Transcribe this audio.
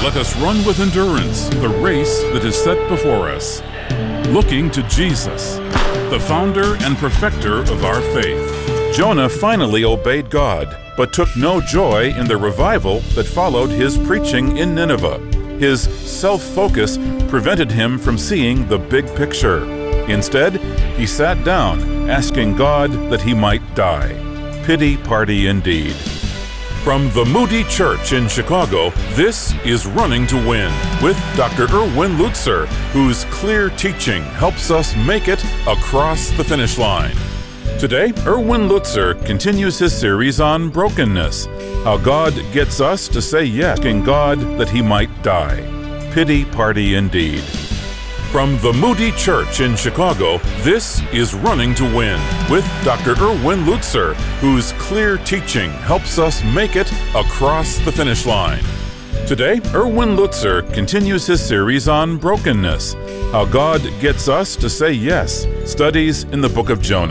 Let us run with endurance the race that is set before us, looking to Jesus, the founder and perfecter of our faith. Jonah finally obeyed God, but took no joy in the revival that followed his preaching in Nineveh. His self-focus prevented him from seeing the big picture. Instead, he sat down, asking God that he might die. Pity party indeed. From the Moody Church in Chicago, this is Running to Win with Dr. Erwin Lutzer, whose clear teaching helps us make it across the finish line. Today, Erwin Lutzer continues his series on brokenness, how God gets us to say yes, asking God that he might die. Pity party indeed. From the Moody Church in Chicago, this is Running to Win with Dr. Erwin Lutzer, whose clear teaching helps us make it across the finish line. Today, Erwin Lutzer continues his series on brokenness, how God gets us to say yes, studies in the book of Jonah.